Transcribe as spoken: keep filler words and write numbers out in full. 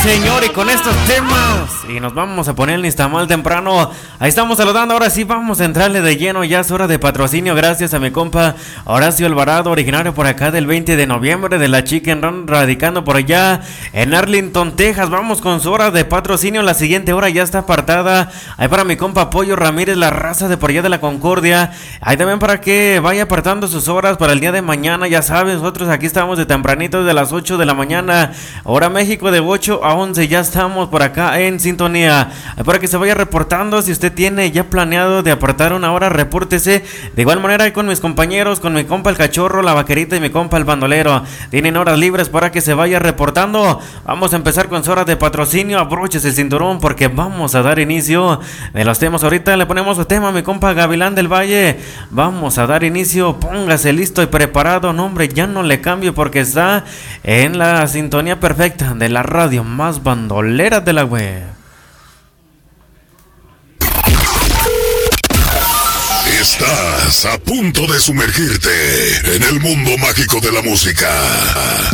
señor, y con estos temas y nos vamos a poner el nistamal temprano. Ahí estamos saludando, ahora sí vamos a entrarle de lleno. Ya es hora de patrocinio, gracias a mi compa Horacio Alvarado, originario por acá del veinte de noviembre, de la Chicken Run, radicando por allá en Arlington, Texas. Vamos con su hora de patrocinio, la siguiente hora ya está apartada. Ahí para mi compa Pollo Ramírez, la raza de por allá de la Concordia. Ahí también para que vaya apartando sus horas para el día de mañana. Ya saben, nosotros aquí estamos de tempranito, de las ocho de la mañana, hora México, de ocho a once. Ya estamos por acá en sintonía. Ahí para que se vaya reportando, si usted tiene ya planeado de apartar una hora, repórtese. De igual manera ahí con mis compañeros, con mi compa el Cachorro, la Vaquerita y mi compa el Bandolero. Tienen horas libres para que se vaya reportando. Vamos a empezar con su hora de patrocinio. Abroches el cinturón porque vamos a dar inicio de los temas. Ahorita le ponemos su tema a mi compa Gavilán del Valle. Vamos a dar inicio. Póngase listo y preparado. No, hombre, ya no le cambio porque está en la sintonía perfecta de la radio más bandolera de la web. Estás a punto de sumergirte en el mundo mágico de la música.